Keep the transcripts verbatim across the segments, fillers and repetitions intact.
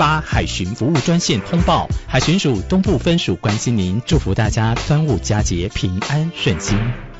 八海巡服务专线通报。海巡署东部分署关心您，祝福大家端午佳节平安顺心。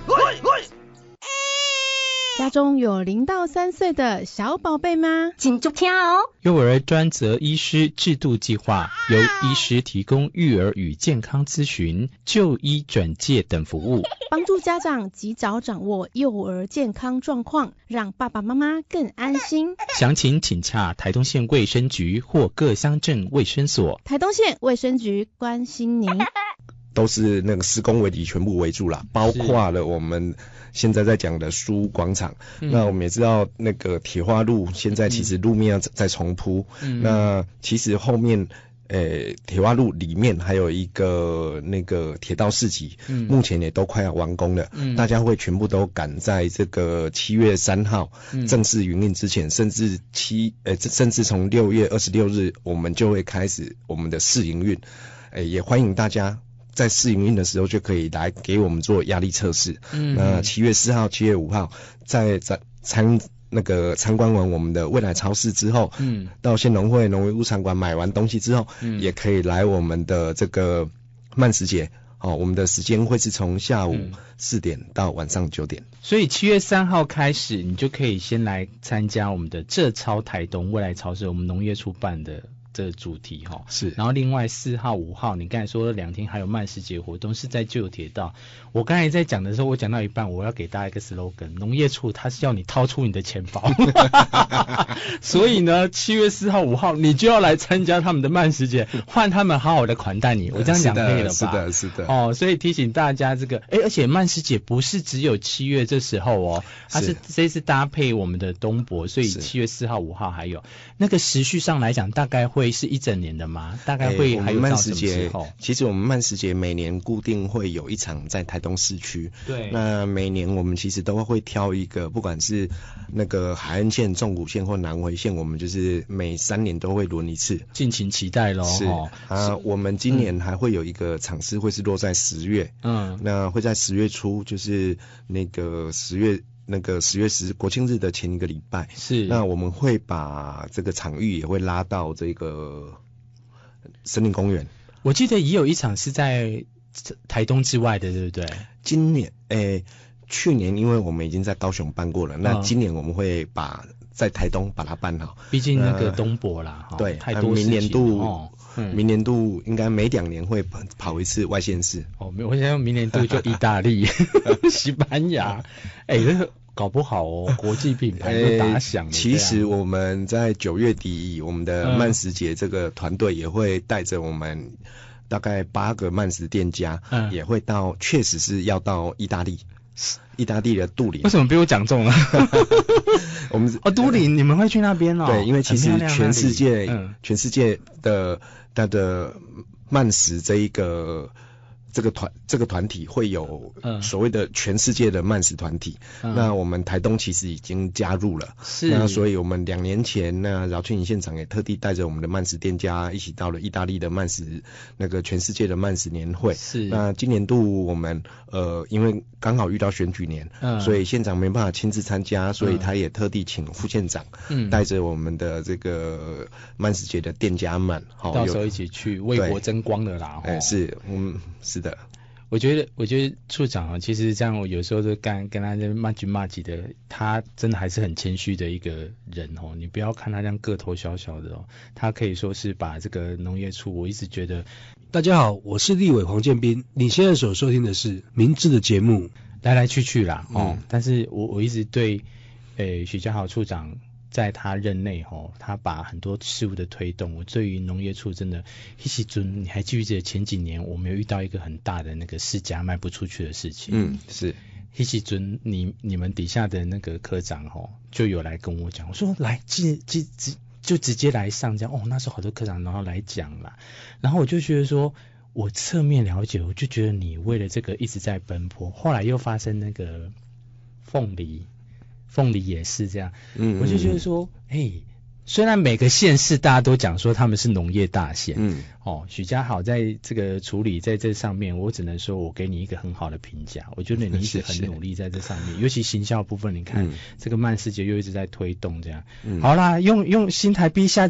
家中有零到三岁的小宝贝吗？ 请注听哦。 幼儿专责医师制度计划由医师提供育儿与健康咨询、就医转介等服务， 帮助家长及早掌握幼儿健康状况，让爸爸妈妈更安心。 详情请洽台东县卫生局或各乡镇卫生所。 台东县卫生局关心您。 都是那个施工围篱全部围住了，包括了我们现在在讲的书屋广场、嗯、那我们也知道那个铁花路现在其实路面要再重铺、嗯、那其实后面呃铁花路里面还有一个那个铁道市集、嗯、目前也都快要完工了、嗯、大家会全部都赶在这个七月三号正式营运之前、嗯、甚至七呃甚至从六月二十六日我们就会开始我们的试营运，呃也欢迎大家在试营运的时候就可以来给我们做压力测试。嗯，那七月四号、七月五号在在参那个参观完我们的未来超市之后，嗯，到县农会农业物产馆买完东西之后，嗯，也可以来我们的这个慢食节。哦，我们的时间会是从下午四点到晚上九点、嗯、 所以七月三号开始你就可以先来参加我们的浙超台东未来超市，我们农业处办的这个主题齁，是。然后另外四号五号你刚才说了两天还有慢食节活动是在旧铁道。我刚才在讲的时候我讲到一半，我要给大家一个 slogan， 农业处它是要你掏出你的钱包所以呢七月四号五号你就要来参加他们的慢食节，换他们好好的款待你，我这样讲可以了吧？ 是的是的哦，所以提醒大家这个诶而且慢食节不是只有七月这时候哦，它是这次搭配我们的东博，所以七月四号五号还有那个时序上来讲大概会会是一整年的吗？大概会还有到什么时候？ 其实我们慢食节每年固定会有一场在台东市区。对。那每年我们其实都会挑一个，不管是那个海岸线、纵谷线或南回线，我们就是每三年都会轮一次。 敬请期待咯。 是啊，我们今年还会有一个场次会是落在十月。嗯。那会在十月初，就是那个十月。那个十月十国庆日的前一个礼拜，是那我们会把这个场域也会拉到这个森林公园。 我记得也有一场是在台东之外的，对不对？ 今年诶，去年因为我们已经在高雄办过了，嗯、那今年我们会把在台东把它办好。 毕竟那个东博啦，呃、 对， 太多事情明年度。 哦嗯、明年度应该每两年会跑一次外县市。 哦，没有，我想明年度就意大利、西班牙，哎、欸，这个搞不好哦，国际品牌都打响了、欸。 其实我们在九月底，我们的慢食节这个团队也会带着我们大概八个慢食店家，嗯、也会到，确实是要到意大利。意大利的都灵， 为什么被我讲中了？我们哦，都灵，你们会去那边哦？ 对，因为其实全世界，嗯、全世界的它的慢食这一个这个团这个团体会有所谓的全世界的慢食团体、嗯，那我们台东其实已经加入了，是那所以我们两年前那饶庆颖县长也特地带着我们的慢食店家一起到了意大利的慢食那个全世界的慢食年会，是那今年度我们呃因为刚好遇到选举年、嗯，所以县长没办法亲自参加，所以他也特地请副县长带着我们的这个慢食节的店家们， 好、嗯，到时候一起去为国争光的啦， 哎、欸、是，嗯是。的， 我觉得，我觉得处长啊，其实这样，我有时候都跟跟他骂句骂几的，他真的还是很谦虚的一个人哦。你不要看他这样个头小小的哦，他可以说是把这个农业处，我一直觉得。 大家好，我是立委黄建斌，你现在所收听的是明智的节目， 来来去去啦哦。嗯、但是我我一直对，诶许家豪处长。在他任内吼，他把很多事物的推动，我对于农业处真的，一时准，你还记不记得前几年我们有遇到一个很大的那个释迦卖不出去的事情？ 嗯，是。 一时准，你你们底下的那个科长吼，就有来跟我讲，我说来，直直直就直接来上这样，哦，那时候好多科长然后来讲啦，然后我就觉得说，我侧面了解，我就觉得你为了这个一直在奔波，后来又发生那个凤梨。凤梨也是这样，嗯，我就觉得说，嘿，虽然每个县市大家都讲说他们是农业大县，嗯，哦，许家豪在这个处理在这上面，我只能说我给你一个很好的评价，我觉得你一直很努力在这上面，尤其行销部分，你看、嗯、这个慢食节又一直在推动这样，嗯、好啦，用用新台币下。